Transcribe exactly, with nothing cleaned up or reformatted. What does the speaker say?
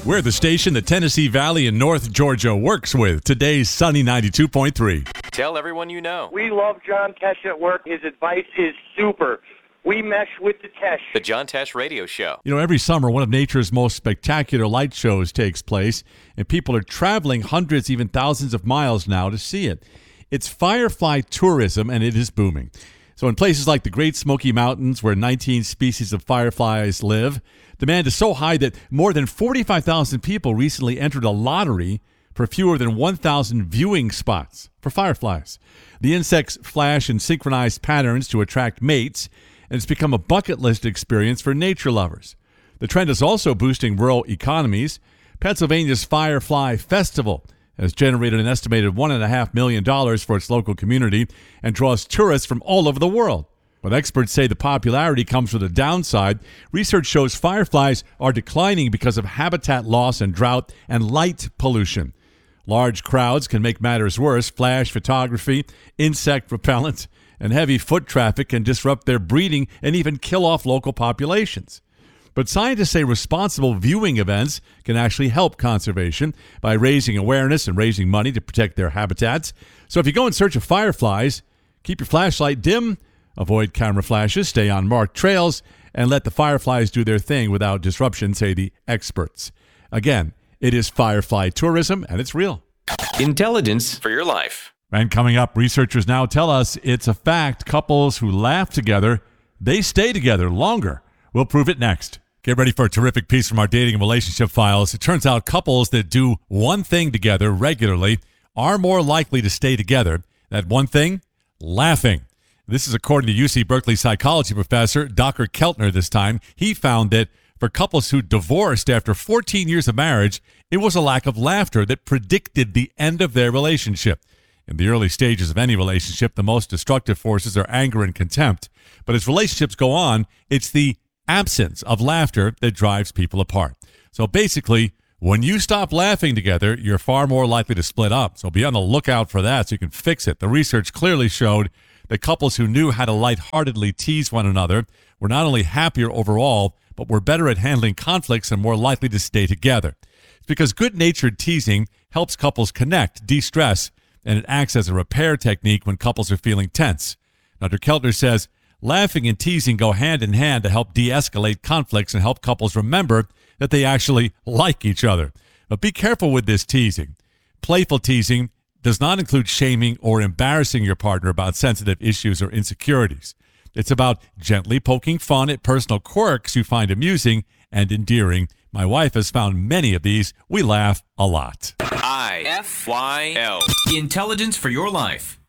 We're the station the Tennessee Valley and North Georgia works with. Today's Sunny ninety-two point three. Tell everyone you know. We love John Tesh at work. His advice is super. We mesh with the Tesh. The John Tesh Radio Show. You know, every summer, one of nature's most spectacular light shows takes place, and people are traveling hundreds, even thousands of miles now to see it. It's firefly tourism, and it is booming. So in places like the Great Smoky Mountains, where nineteen species of fireflies live, demand is so high that more than forty-five thousand people recently entered a lottery for fewer than one thousand viewing spots for fireflies. The insects flash in synchronized patterns to attract mates, and it's become a bucket list experience for nature lovers. The trend is also boosting rural economies. Pennsylvania's Firefly Festival has generated an estimated one point five million dollars for its local community and draws tourists from all over the world. But experts say the popularity comes with a downside. Research shows fireflies are declining because of habitat loss and drought and light pollution. Large crowds can make matters worse. Flash photography, insect repellent, and heavy foot traffic can disrupt their breeding and even kill off local populations. But scientists say responsible viewing events can actually help conservation by raising awareness and raising money to protect their habitats. So if you go in search of fireflies, keep your flashlight dim, avoid camera flashes, stay on marked trails, and let the fireflies do their thing without disruption, say the experts. Again, it is firefly tourism, and it's real. Intelligence for your life. And coming up, researchers now tell us it's a fact couples who laugh together, they stay together longer. We'll prove it next. Get ready for a terrific piece from our dating and relationship files. It turns out couples that do one thing together regularly are more likely to stay together. That one thing? Laughing. This is according to U C Berkeley psychology professor Doctor Keltner this time. He found that for couples who divorced after fourteen years of marriage, it was a lack of laughter that predicted the end of their relationship. In the early stages of any relationship, the most destructive forces are anger and contempt. But as relationships go on, it's the absence of laughter that drives people apart. So basically, when you stop laughing together, you're far more likely to split up. So be on the lookout for that so you can fix it. The research clearly showed that couples who knew how to lightheartedly tease one another were not only happier overall, but were better at handling conflicts and more likely to stay together. It's because good-natured teasing helps couples connect, de-stress, and it acts as a repair technique when couples are feeling tense. Doctor Keltner says, laughing and teasing go hand in hand to help de-escalate conflicts and help couples remember that they actually like each other. But be careful with this teasing. Playful teasing does not include shaming or embarrassing your partner about sensitive issues or insecurities. It's about gently poking fun at personal quirks you find amusing and endearing. My wife has found many of these. We laugh a lot. I F Y L. Intelligence for your life.